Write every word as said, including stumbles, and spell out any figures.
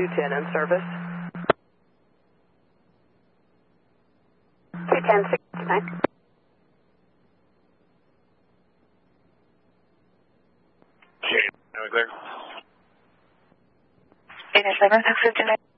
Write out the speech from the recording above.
two ten in service. two ten sixty-nine. Okay, clear. eight seven six fifty-nine.